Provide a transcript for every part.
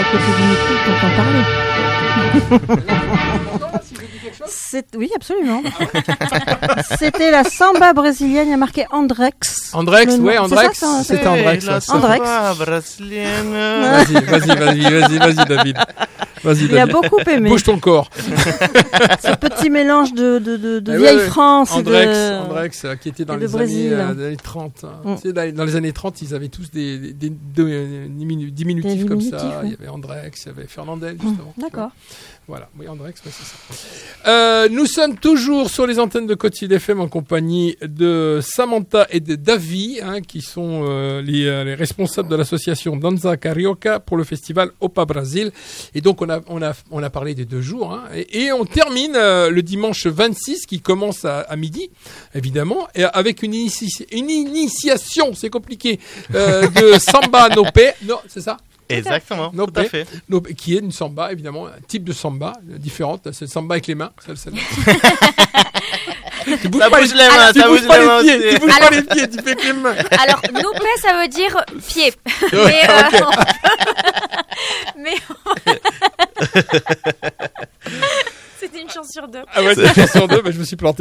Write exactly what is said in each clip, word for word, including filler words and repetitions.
côté du micro pour t'en parler. C'est... Oui, absolument. C'était la samba brésilienne, il y a marqué Andrex. Andrex, oui, Andrex. Ça, c'est C'était Andrex. La Andrex. samba brésilienne. Vas-y, vas-y, vas-y, vas-y, vas-y, David. Vas-y, Il David. a beaucoup aimé. Bouge ton corps. Ce petit mélange de, de, de, de Eh vieille ouais, ouais. France Andrex, et de... Andrex, euh, qui était dans et de les années, Brésil. euh, dans les années trente. Mm. Tu sais, dans, dans les années trente, ils avaient tous des, des, des, des, des diminu- diminutifs Des comme diminutifs, ça. ouais. Il y avait Andrex, il y avait Fernandel, justement. Mmh, d'accord. Voilà, oui, Andrex, ouais, c'est ça. Euh, nous sommes toujours sur les antennes de Côte-Sud F M en compagnie de Samantha et de Davi, hein, qui sont euh, les, euh, les responsables de l'association Danza Carioca pour le festival Opa Brasil. Et donc, on a, on a, on a parlé des deux jours. Hein, et, et on termine euh, le dimanche vingt-six, qui commence à, à midi, évidemment, et avec une, inici- une initiation, c'est compliqué, euh, de Samba Nopé. Non, c'est ça? Exactement, No tout à pay. fait. No, qui est une samba, évidemment, un type de samba euh, différente. C'est le samba avec les mains. Ça, ça, tu bouges Ça pas bouge les mains, tu ça bouges bouge pas les les mains pieds, aussi. tu bouges Alors- pas les pieds, tu fais avec les mains. Alors, noupé, ça veut dire pied. Ouais, Mais, euh, ok. mais c'était une chance sur deux. Ah ouais, c'est une chance sur deux, bah, je me suis planté.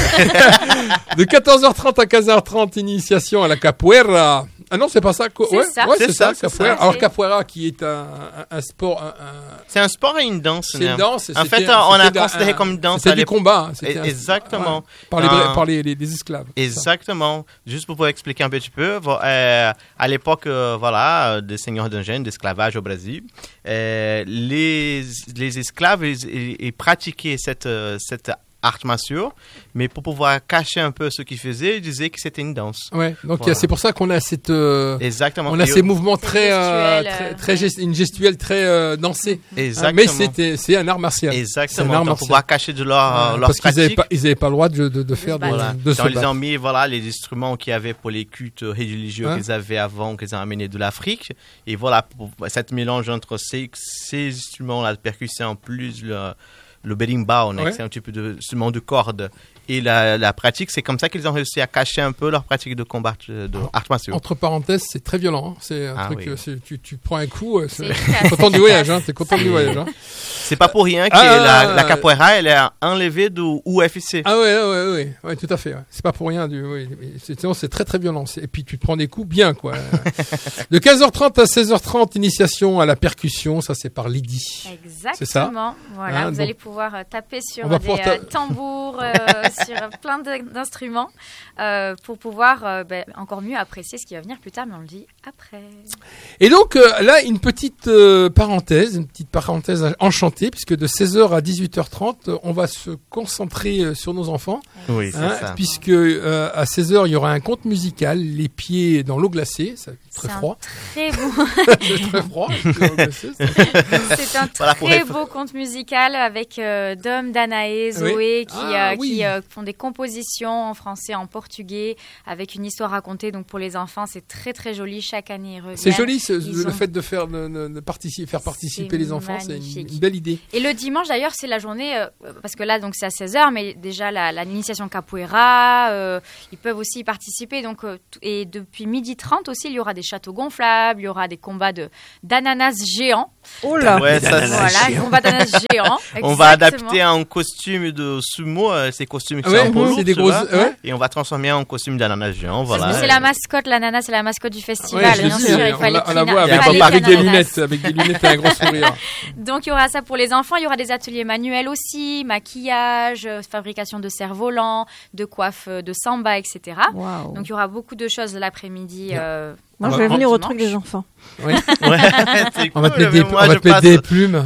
De quatorze heures trente à quinze heures trente, initiation à la capoeira. Ah non, c'est pas ça. co- C'est ouais, ça. ouais, C'est c'est ça, ça, c'est capoeira. ça. Alors C'est- capoeira, qui est un, un, un sport, un, un- C'est un sport et une danse. c'est une Néa. danse. En c'était- fait, on a c'était un- considéré comme une danse à C'était du l'époque. combat. hein, c'était un- Exactement. ouais, par les, Euh, par les, les, les esclaves. c'est ça. Exactement. Juste pour vous expliquer un petit peu, vo- euh, à l'époque, euh, voilà, euh, des seigneurs d'Ingène, d'esclavage au Brésil, euh, les, les esclaves, ils, ils- ils pratiquaient cette, euh, cette art martiaux, mais pour pouvoir cacher un peu ce qu'ils faisaient, ils disaient que c'était une danse. Ouais, donc il y a- Voilà. c'est pour ça qu'on a cette, euh, Exactement. on a Et- ces mouvements très, euh, gestuelle, très, euh, très ouais. gest- une gestuelle très euh, dansée. Hein, Exactement. mais c'était, c'est un art martial. C'est un Exactement. art Donc, pour martial. pouvoir cacher de leur, Ouais, leur parce qu'ils n'avaient pratique. pas, ils avaient pas le droit de, de, de faire de, Voilà. de se Donc, ils battre. ont mis voilà, les instruments qu'il y avait pour les cultes religieux Hein? qu'ils avaient avant, qu'ils ont amenés de l'Afrique. Et voilà, pour, cette mélange entre ces, ces instruments, la percussion, plus le, le berimbau, Ouais. c'est un type d'instrument de corde, et la, la pratique, c'est comme ça qu'ils ont réussi à cacher un peu leur pratique de combat de, de arts martiaux. Entre parenthèses, c'est très violent. hein. C'est un Ah truc, oui. euh, c'est- tu, tu prends un coup, euh, c'est... C'est t'es efficace, content c'est du voyage, efficace. hein. T'es content du voyage, hein. C'est pas pour rien que Ah, la, la capoeira, elle est enlevée du U F C. Ah ouais, ouais, ouais, ouais, ouais, tout à fait. Ouais. C'est pas pour rien. Du, ouais, c'est, sinon, c'est très très violent. C'est- Et puis tu te prends des coups bien, quoi. De quinze heures trente à seize heures trente, initiation à la percussion. Ça, c'est par Lydie. Exactement. C'est ça. Voilà, Hein, vous donc- allez pouvoir euh, taper sur On va des pouvoir ta- euh, tambours, euh, sur euh, plein de- d'instruments euh, pour pouvoir euh, ben, encore mieux apprécier ce qui va venir plus tard, mais on le dit après. Et donc euh, là, une petite euh, parenthèse, une petite parenthèse enchantée, puisque de seize heures à dix-huit heures trente, euh, on va se concentrer euh, sur nos enfants, Oui, c'est hein, ça. puisque euh, à seize heures, il y aura un conte musical, les pieds dans l'eau glacée, ça très C'est un froid, Très beau, c'est très froid, les pieds dans l'eau glacée, c'est- c'est un Voilà, pour très être- beau conte musical avec euh, Dom, Danae, Zoé Oui. qui, Ah, euh, oui. qui euh, font des compositions en français, en portugais, avec une histoire racontée. Donc pour les enfants, c'est très très joli. Chaque année, ils reviennent. c'est joli ce- Ils le ont- fait de faire, de, de- de participer, faire participer C'est les enfants, c'est une, magnifique. une belle idée. Et le dimanche, d'ailleurs, c'est la journée, euh, parce que là, donc c'est à seize heures, mais déjà la, la- l'initiation capoeira, euh, ils peuvent aussi y participer. Donc, euh, t- et depuis midi trente aussi, il y aura des châteaux gonflables, il y aura des combats de, d'ananas géants. Oh là. Ouais, ça, Voilà, combat d'ananas géants. on va Exactement. adapter un costume de sumo, euh, ces costumes qui Ouais, sont un peu lourds, c'est des tu grosses, vois, ouais. et on va transformer en costume d'ananas géant, Parce voilà. que c'est la mascotte, l'ananas, c'est la mascotte du festival. Ouais, je bien le dis, sûr, il on fallait la, on la qu'il voit n'a- avec, fallait avec qu'il des ananas. lunettes, avec des lunettes et un gros sourire. Donc il y aura ça pour les enfants, il y aura des ateliers manuels aussi, maquillage, euh, fabrication de cerfs-volants, de coiffes euh, de samba, et cetera. Waouh. Donc il y aura beaucoup de choses l'après-midi. euh, Moi, je on vais va- venir au dimanche. truc des enfants. Oui. Ouais, c'est On va te cool, mettre des, mais moi, on va je te mettre passe- des plumes.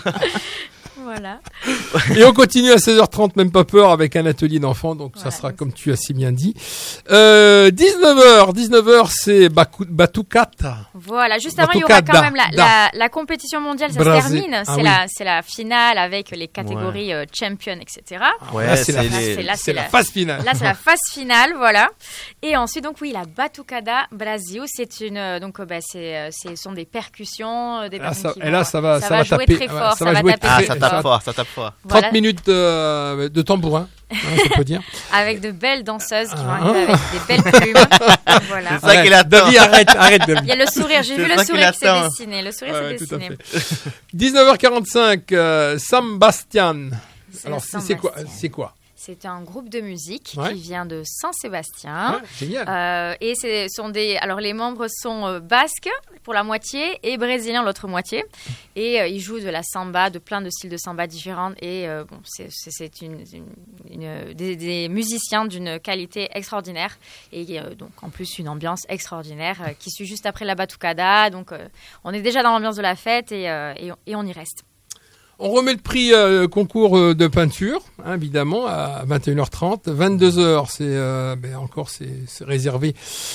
Voilà. Et on continue à seize heures trente, même pas peur, avec un atelier d'enfants. Donc ça Voilà. sera comme tu as si bien dit. Euh, dix-neuf heures, dix-neuf heures, c'est Baku- Batucata. Voilà, juste avant, il y aura Batucada. quand même la, la, la compétition mondiale, ça se Brasé. termine. Ah c'est, oui. la, c'est la finale avec les catégories euh, champion, et cetera. Ouais, Là, c'est la, c'est Là, les- c'est la- c'est la la- phase finale. Là, c'est la phase finale, voilà. Et ensuite, donc oui, la Batucada Brasil, c'est une, euh, donc euh, bah, c'est, euh, ce sont des percussions, euh, des Là, personnes ça, qui et vont- là, ça va, ça ça va va jouer taper. très ouais, fort, ça ça va va jouer taper très, Ah, très ça ça tape tape fort, ça tape fort. trente Voilà. minutes de, de tambourin, hein, on peut dire. Avec de belles danseuses qui vont Ah. arriver avec des belles plumes. Voilà. C'est ça qu'il attend. David, arrête, arrête, David. Il y a le sourire, j'ai C'est vu ça le qu'il sourire qui s'est attend. dessiné. Le sourire Ouais, s'est tout à dessiné. fait. dix-neuf heures quarante-cinq, euh, Sam Bastian. C'est Alors, la c'est c'est quoi, Saint-Bastien. c'est quoi? C'est un groupe de musique Ouais. qui vient de Saint-Sébastien. Ouais, génial. Euh, et ce sont des. Alors, les membres sont euh, basques pour la moitié et brésiliens l'autre moitié. Et euh, ils jouent de la samba, de plein de styles de samba différents. Et euh, bon, c'est, c'est, c'est une, une, une- des, des musiciens d'une qualité extraordinaire. Et euh, donc, en plus, une ambiance extraordinaire euh, qui suit juste après la batucada. Donc, euh, on est déjà dans l'ambiance de la fête et, euh, et, on- et on y reste. On remet le prix euh, concours euh, de peinture, hein, évidemment, à vingt et une heures trente. vingt-deux heures, c'est euh, ben, encore c'est, c'est réservé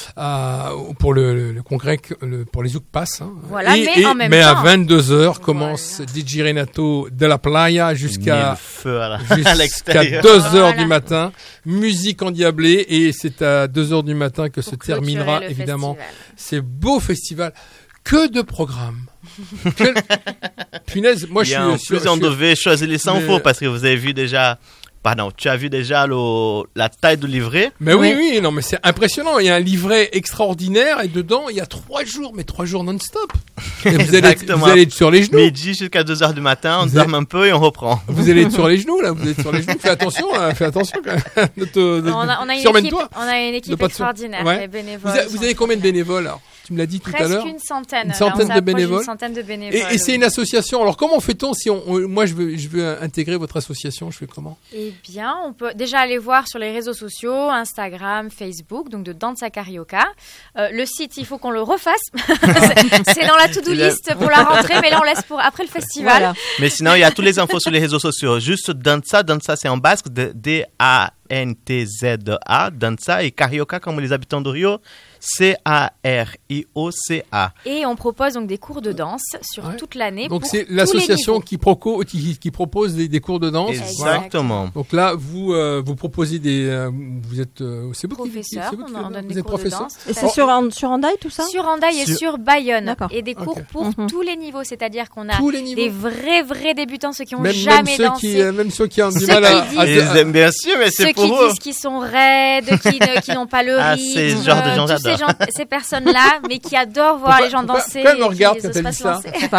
à, pour le, le, le congrès, le, pour les Zoukpas. Hein. Voilà, et, mais et- en même mais à temps- vingt-deux heures commence D J Renato de la Playa Mille jusqu'à feux à la- à jusqu'à l'extérieur. deux heures Voilà. du matin. Musique endiablée et c'est à deux heures du matin que Pour se clôturer terminera le évidemment festival. ces beaux festivals. Que de programmes. Quel- Punaise, moi je Il y suis... a en je suis- plus, je on suis- devait choisir les sans Mais- faux parce que vous avez vu déjà. Pardon, tu as vu déjà le, la taille du livret. Mais oui, Oui. oui, non, mais c'est impressionnant. Il y a un livret extraordinaire et dedans, il y a trois jours, mais trois jours non-stop. Et vous allez, Exactement. vous allez être sur les genoux. Midi jusqu'à deux heures du matin, on Vous dorme un peu et on reprend. Vous allez être sur les genoux, là. Vous êtes sur les genoux. Fais attention, là. Fais attention, quand même. Ne te, ne- On a, on a une équipe, surmène-toi. on a une De équipe pas te- extraordinaire, Ouais. les bénévoles. Vous, a- vous sont avez combien de extraordinaires. bénévoles, alors? Tu me l'as dit tout à l'heure. Presque une centaine. Une Là, centaine on de s'approche d'une bénévoles. centaine de bénévoles. Et, et c'est une association. Alors, comment fait-on si on, on- moi, je veux, je veux intégrer votre association? Je fais comment? Eh bien, on peut déjà aller voir sur les réseaux sociaux, Instagram, Facebook, donc de Danza Carioca. Euh, le site, il faut qu'on le refasse. c'est c'est dans la to-do Il a- list pour la rentrée, mais là, on laisse pour après le festival. Voilà. Mais sinon, il y a toutes les infos sur les réseaux sociaux. Juste Danza, Danza c'est en basque, de- D A N T Z A, Danza, et Carioca, comme les habitants de Rio, C A R I O C A. Et on propose donc des cours de danse sur Ouais. toute l'année. Donc, pour c'est tous l'association les niveaux. qui, proco- qui, qui propose des, des cours de danse. Voilà. Exactement. Donc là, vous, euh, vous proposez des, euh, vous êtes, euh, c'est vous qui- Professeurs, c'est vous qui- on en donne vous des êtes cours de professeur. danse. Et tout à c'est fait. sur, en- sur Hendaye, tout ça? Sur Hendaye et Sur- sur Bayonne. D'accord. Et des cours Ok. pour Mhm. tous les niveaux. C'est-à-dire qu'on a Tous les niveaux. des vrais, vrais débutants, ceux qui ont Même, jamais même ceux dansé. qui, euh, même ceux qui ont du Ceux mal à, qui à- disent- Ils aiment bien sûr, mais Ceux c'est qui pour eux. disent qu'ils sont raides, qui, ne- qui n'ont pas le Ah, rythme. c'est ce genre de gens, tous ces, j'adore. gens, ces personnes-là, mais qui adorent voir Pourquoi- les gens pourquoi- danser. pourquoi elle me et regarde qui quand osent elle pas dit se ça lancer. Je sais pas.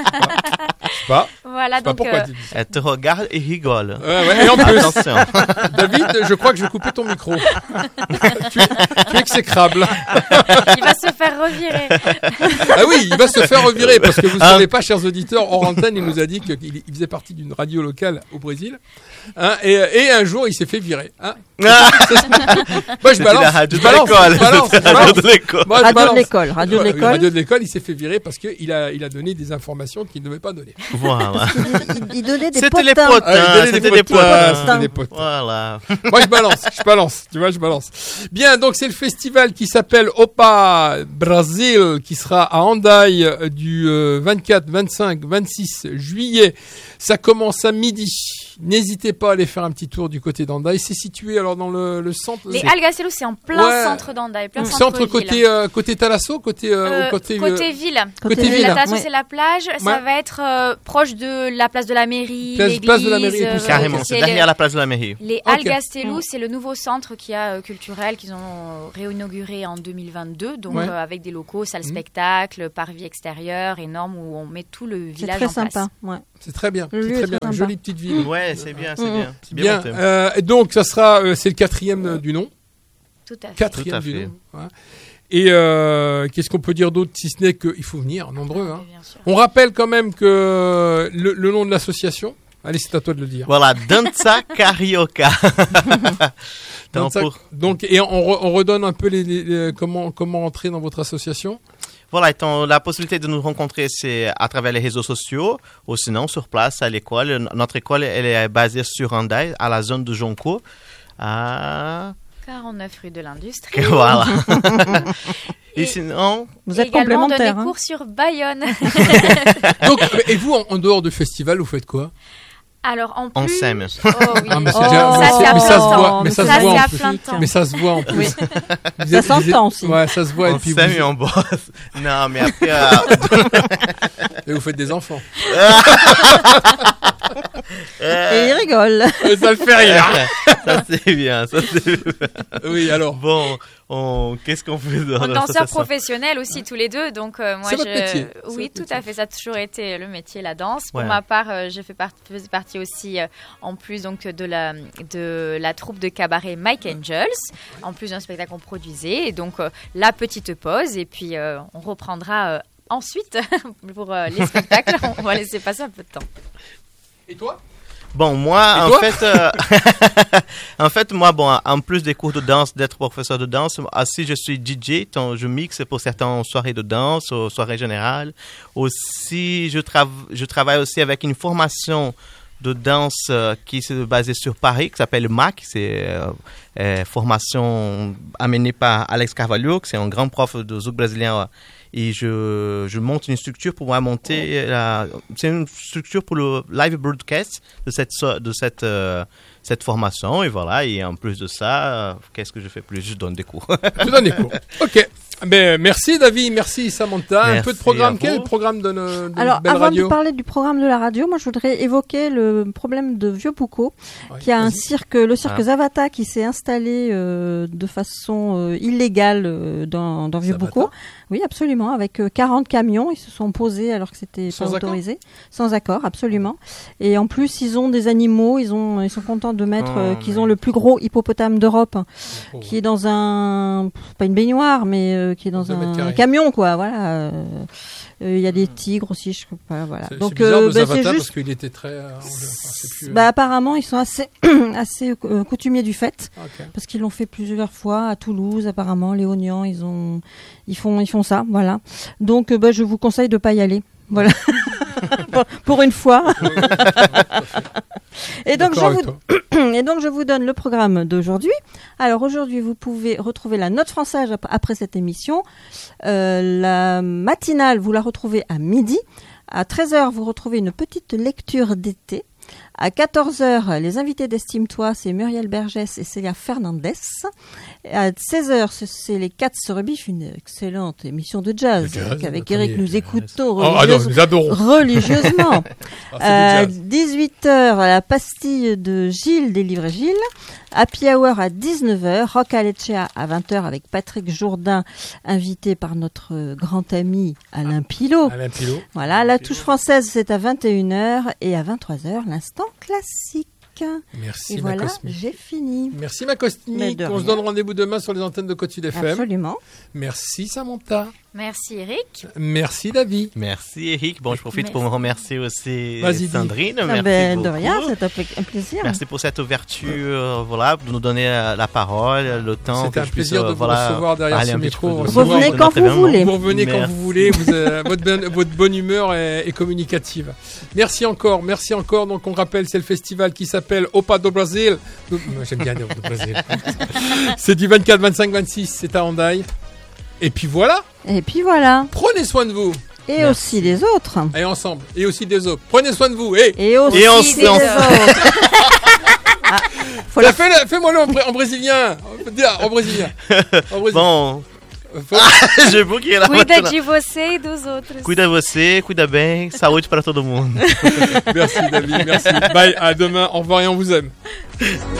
Voilà, Je sais pas donc pourquoi euh, tu dis ça. Elle te regarde et rigole. Ouais, ouais, et en plus, Attention. David, je crois que je vais couper ton micro. tu, es, tu es exécrable. il va se faire revirer. Ah oui, il va se faire revirer parce que vous ne Hein savez pas, chers auditeurs, hors antenne, il nous a dit qu'il il faisait partie d'une radio locale au Brésil. Hein, et, et un jour, il s'est fait virer. Hein. Ah, Moi, je c'était balance. la radio je de balance, l'école. je balance, C'était je la radio balance. de l'école. Moi, je Radio de balance. l'école, radio de Ouais, l'école. Radio de l'école, il s'est fait virer parce qu'il a, il a donné des informations qu'il ne devait pas donner. Voilà. Il, il donnait des C'était les potins. potins. Ah, il donnait C'était des potins, potins. c'était des potins. Voilà. Moi, je balance, je balance, tu vois, je balance. Bien, donc c'est le festival qui s'appelle Opa Brasil, qui sera à Hendaye euh, du euh, vingt-quatre, vingt-cinq, vingt-six juillet. Ça commence à midi. N'hésitez pas à aller faire un petit tour du côté d'Hendaye. C'est situé alors dans le, le centre. Les c'est- Algacelou, c'est en plein Ouais. centre d'Hendaye, plein centre centre-ville. côté euh, côté Thalasso, côté euh, Euh, ou côté, côté euh, ville. côté Côté ville. La Thalasso, Ouais. c'est la plage. Ouais. Ça va être euh, proche de la place de la mairie, Place- l'église. place de la mairie et tout euh, ça. Carrément, c'est c'est derrière les- la place de la mairie. Les Ok. Algastelou, Mm. c'est le nouveau centre qui a euh, culturel qu'ils ont euh, réinauguré en deux mille vingt-deux, donc Ouais. euh, avec des locaux, salles Mm. spectacle, parvis extérieur énorme où on met tout le C'est village très en sympa. place. Ouais. C'est très bien, Le c'est lieu très est bien. très sympa. Jolie petite ville. Ouais, c'est bien, c'est Mm. bien. C'est Bien. bien. monté. Euh, et donc, ça sera, euh, c'est le quatrième euh, du nom. Tout à fait. Quatrième Tout à du fait. nom. Voilà. Et euh, qu'est-ce qu'on peut dire d'autre si ce n'est qu'il faut venir nombreux. Hein. Oui, bien sûr. On rappelle quand même que le, le nom de l'association. Allez, c'est à toi de le dire. Voilà, Danza Carioca. Donc, Donc, ça- pour- donc, et on, re- on redonne un peu les, les- les- comment comment entrer dans votre association. Voilà, étant, la possibilité de nous rencontrer, c'est à travers les réseaux sociaux ou sinon sur place à l'école. Notre école, elle est basée sur Hendaye, à la zone de Jonco. Ah, quarante-neuf rue de l'Industrie. voilà. Et, Et- sinon, Vous êtes Également, on donne des complémentaires. hein. cours sur Bayonne. Donc, et vous, en, en dehors du festival, vous faites quoi? Alors, en on plus... s'aime. Oh oui. Ah, mais c'est Oh, déjà- ça, mais c'est c'est- à mais plein ça se temps. voit, mais ça Ça, se voit c'est en à plus. plein temps. Mais ça se voit en plus. Oui. Vous Ça êtes- vous êtes- s'entend aussi. Ouais, ça se voit. On et puis s'aime vous, et on bosse. Non, mais après, euh, et vous faites des enfants. Et il rigole. Euh, Ça le fait rire. Ça c'est bien, ça c'est bien. Oui, alors. Bon, on... qu'est-ce qu'on fait dans En la danseurs association? professionnels aussi tous les deux, donc euh, moi C'est je, votre métier. C'est oui votre tout métier. à fait, ça a toujours été le métier la danse. Pour Ouais. ma part, euh, j'ai fait part- faisais partie aussi euh, en plus donc de la de la troupe de cabaret Mike Angels, en plus d'un spectacle qu'on produisait, et donc euh, la petite pause et puis euh, on reprendra euh, ensuite pour euh, les spectacles. On va laisser passer un peu de temps. Et toi? Bon, moi, Et en toi fait, euh, en fait, moi, bon, en plus des cours de danse, d'être professeur de danse, aussi je suis D J, donc je mixe pour certaines soirées de danse, aux soirées générales. Aussi, je, trav- je travaille aussi avec une formation de danse euh, qui est basée sur Paris, qui s'appelle M A C. C'est euh, euh, formation amenée par Alex Carvalho, qui est un grand prof de zouk brésilien. Et je, je monte une structure pour moi monter. La, c'est une structure pour le live broadcast de cette, so- de cette, euh, cette formation. Et voilà. Et en plus de ça, euh, qu'est-ce que je fais plus? Je donne des cours. Tu donnes des cours. Ok. Ben, merci David, merci Samantha. Un Merci peu de programme. à Quel est vous. le programme de, no- de Alors, Belle avant Radio de parler du programme de la radio, moi, je voudrais évoquer le problème de Vieux-Boucau, Ouais, qui a un vas-y. cirque, le cirque Ah. Zavata, qui s'est installé euh, de façon euh, illégale euh, dans, dans Vieux-Boucau. Zavata Oui, absolument, avec euh, quarante camions. Ils se sont posés alors que c'était Sans pas accord autorisé. Sans accord, absolument. Et en plus, ils ont des animaux. Ils ont, ils sont contents de mettre Oh, euh, qu'ils mais- ont le plus gros hippopotame d'Europe, Oh. qui est dans un, pas une baignoire, mais euh, qui est dans Deux mètres un carrés. camion, quoi. Voilà. Euh, euh, Il y a des tigres aussi, je sais pas. Voilà. C'est, Donc, c'est bizarre euh, de bah, Zavata c'est parce juste. qu'il était très. euh, enfin, c'est plus, euh, Bah, apparemment, ils sont assez, assez euh, coutumiers du fait, ok. parce qu'ils l'ont fait plusieurs fois à Toulouse. Apparemment, les Ognans, ils ont, ils font, ils font ça. Voilà. Donc, euh, bah, je vous conseille de pas y aller. Voilà. pour, pour une fois. Et donc, je D'accord vous avec toi. Et donc, je vous donne le programme d'aujourd'hui. Alors, aujourd'hui, vous pouvez retrouver la note française ap- après cette émission. Euh, la matinale, vous la retrouvez à midi. À treize heures, vous retrouvez une petite lecture d'été. À quatorze heures, les invités d'Estime-toi, c'est Muriel Bergès et Célia Fernandez. À seize heures, ce- c'est les Cats se rebiffent, une excellente émission de jazz. De jazz, Avec attendez, Eric, nous jazz. écoutons Oh, ah non, religieuse- nous adorons. religieusement. Ah, c'est Euh, du jazz. dix-huit heures, la pastille de Gilles des Livres Gilles. Happy Hour à dix-neuf heures. Rock à Lecea à vingt heures avec Patrick Jourdain, invité par notre euh, grand ami Alain Pilot. Alain Pilot. Voilà, la touche française, c'est à vingt et une heures. Et à vingt-trois heures, l'instant classique. Merci Et ma voilà, Cosmique. j'ai fini. Merci ma Mais Cosmique. de On se rien. donne rendez-vous demain sur les antennes de Côte-Sud F M. Absolument. Merci Samantha. Merci Eric. Merci David. Merci Eric. Bon, je profite Merci. pour me remercier aussi Vas-y, dis. Sandrine. Ah Merci ben, de beaucoup. rien, c'est un, pla- un plaisir. Merci pour cette ouverture, euh, voilà, de nous donner euh, la parole, le temps. C'était que un je puisse, plaisir de euh, vous voilà, recevoir derrière parler ce un petit micro. peu de- Recevoir Vous venez de quand notre vous événement. voulez. Vous revenez quand Merci. vous voulez, vous, euh, votre, bonne, votre bonne humeur est, est communicative. Merci encore, merci encore. Donc on rappelle, c'est le festival qui s'appelle Opa do Brasil. Do- Moi, J'aime bien dire do Brasil. C'est du vingt-quatre, vingt-cinq, vingt-six, c'est à Hendaye. Et puis voilà, Et puis voilà. prenez soin de vous. Et Merci. aussi les autres. Et ensemble, et aussi des autres. Prenez soin de vous. Et Et aussi Et on les se- autres. on- Ah, faut la fais-le- fais-moi le en, br- en brésilien. Dis, En brésilien. En brésilien. Bon, Faut- je vou que ela Cuida de você e dos outros. Cuida você, cuida bem, saúde para todo mundo. Merci David, merci. Bye, à demain. Au revoir et on vous aime.